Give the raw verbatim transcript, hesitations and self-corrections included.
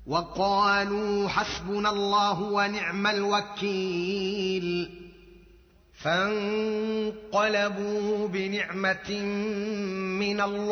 وقالوا حسبنا الله ونعم الوكيل فانقلبوا بنعمة من الله